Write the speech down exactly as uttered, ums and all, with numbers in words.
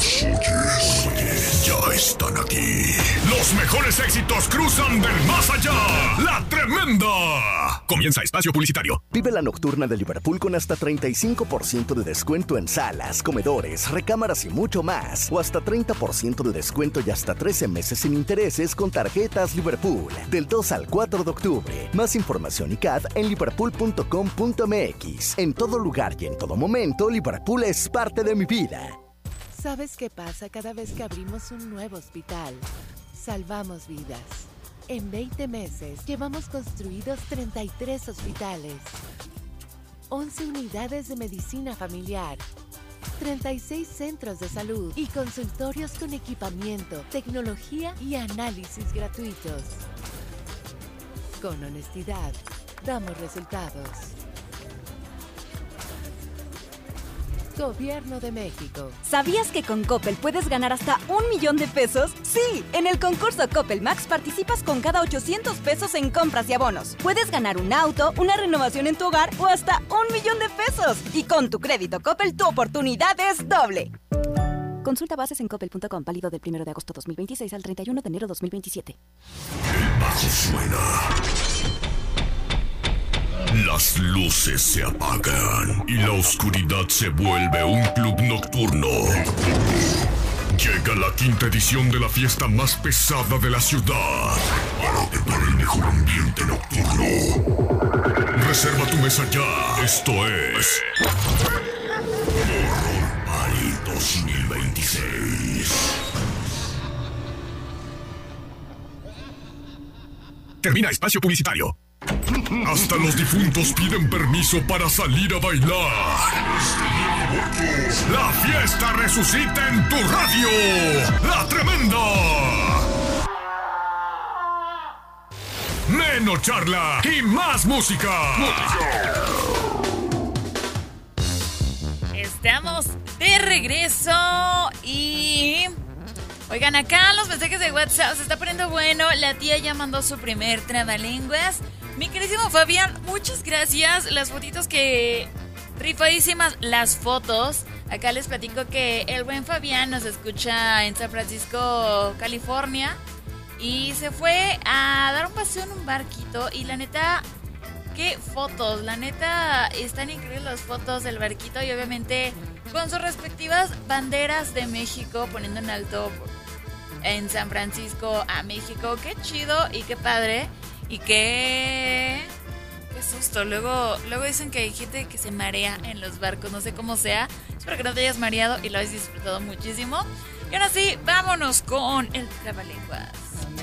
Ya están aquí. Los mejores éxitos cruzan del más allá. La Tremenda. Comienza espacio publicitario. Vive la nocturna de Liverpool con hasta treinta y cinco por ciento de descuento en salas, comedores, recámaras y mucho más. O hasta treinta por ciento de descuento y hasta trece meses sin intereses con tarjetas Liverpool. Del dos al cuatro de octubre. Más información y C A D en liverpool punto com punto m x. En todo lugar y en todo momento, Liverpool es parte de mi vida. ¿Sabes qué pasa cada vez que abrimos un nuevo hospital? Salvamos vidas. En veinte meses llevamos construidos treinta y tres hospitales, once unidades de medicina familiar, treinta y seis centros de salud y consultorios con equipamiento, tecnología y análisis gratuitos. Con honestidad, damos resultados. Gobierno de México. ¿Sabías que con Coppel puedes ganar hasta un millón de pesos? Sí, en el concurso Coppel Max participas con cada ochocientos pesos en compras y abonos. Puedes ganar un auto, una renovación en tu hogar o hasta un millón de pesos. Y con tu crédito Coppel, tu oportunidad es doble. Consulta bases en coppel punto com, válido del primero de agosto dos mil veintiséis al treinta y uno de enero dos mil veintisiete. El bajo suena. Las luces se apagan y la oscuridad se vuelve un club nocturno. Llega la quinta edición de la fiesta más pesada de la ciudad. Para para el mejor ambiente nocturno. Reserva tu mesa ya. Esto es Horror Party dos mil veintiséis. Termina espacio publicitario. Hasta los difuntos piden permiso para salir a bailar. La fiesta resucita en tu radio. La Tremenda. Menos charla y más música. Estamos de regreso y... Oigan, acá los mensajes de WhatsApp se está poniendo bueno. La tía ya mandó su primer trabalenguas. Mi queridísimo Fabián, muchas gracias. Las fotitos que... Rifadísimas las fotos. Acá les platico que el buen Fabián nos escucha en San Francisco, California. Y se fue a dar un paseo en un barquito. Y la neta, qué fotos. La neta, están increíbles las fotos del barquito. Y obviamente con sus respectivas banderas de México, poniendo en alto en San Francisco a México. Qué chido y qué padre. Y qué... Qué susto. Luego, luego dicen que hay gente que se marea en los barcos. No sé cómo sea. Espero que no te hayas mareado y lo hayas disfrutado muchísimo. Y ahora sí, vámonos con el trabalenguas.